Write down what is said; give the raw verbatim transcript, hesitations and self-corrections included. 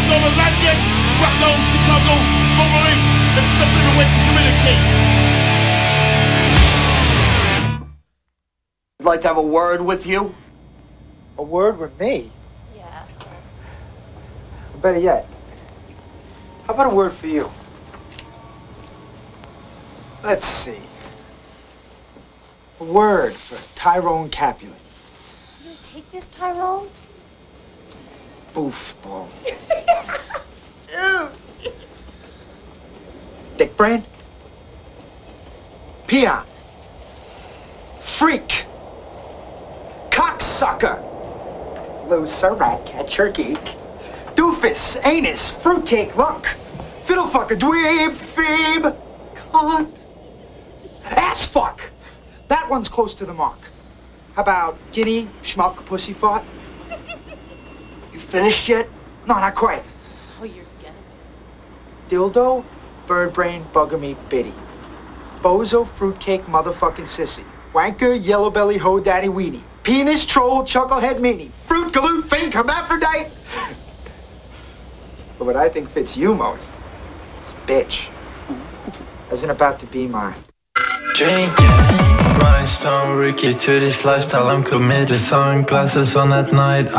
rock over London, rock over Chicago, Wolverine. There's something a way to communicate. I'd like to have a word with you. A word with me? Yeah, asshole. Better yet, how about a word for you? Let's see. A word for Tyrone Capulet. You take this, Tyrone? Boofball. Dude. Dick brain. Peon. Freak. Cocksucker. Loser, rat cat, your geek. Doofus, anus, fruitcake, lunk. Fiddlefucker, dweeb, phoebe. Cunt. Ass fuck. That one's close to the mark. How about guinea, schmuck, pussy fart? You finished yet? No, not quite. Oh, you're getting Dildo, bird brain, bugger meat, bitty. Bozo, fruitcake, motherfucking sissy. Wanker, yellow belly, hoe, daddy, weenie. Penis, troll, chucklehead, meanie. Fruit, galoot, fink, hermaphrodite. But what I think fits you most is bitch. Isn't about to be mine. Drinking, rhinestone Ricky to this lifestyle I'm committed. Sunglasses on at night.